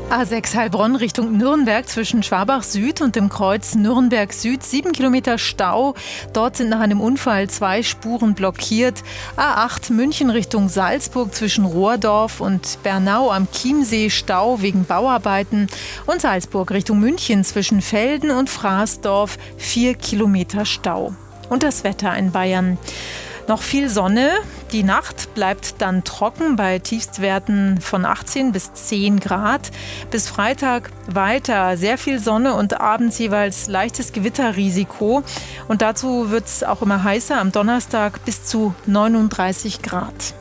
A6 Heilbronn Richtung Nürnberg zwischen Schwabach Süd und dem Kreuz Nürnberg Süd. 7 Kilometer Stau. Dort sind nach einem Unfall 2 Spuren blockiert. A8 München Richtung Salzburg zwischen Rohrdorf und Bernau am Chiemsee Stau wegen Bauarbeiten. Und Salzburg Richtung München zwischen Velden und Fraßdorf 4 Kilometer Stau. Und das Wetter in Bayern. Noch viel Sonne. Die Nacht bleibt dann trocken bei Tiefstwerten von 18 bis 10 Grad. Bis Freitag weiter sehr viel Sonne und abends jeweils leichtes Gewitterrisiko. Und dazu wird es auch immer heißer am Donnerstag bis zu 39 Grad.